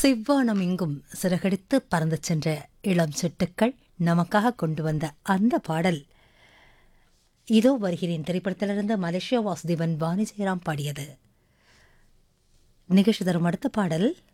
செவ்வானம் எங்கும் சிறகடித்து பறந்து சென்ற இளம் சிட்டுக்கள் நமக்காக கொண்டு வந்த அந்த பாடல் இதோ வருகிறேன் திரைப்படத்திலிருந்து மலேசியா வாசுதேவன் வாணி ஜெயராம் பாடியது. நிகழ்ச்சி தரும் அடுத்த பாடல்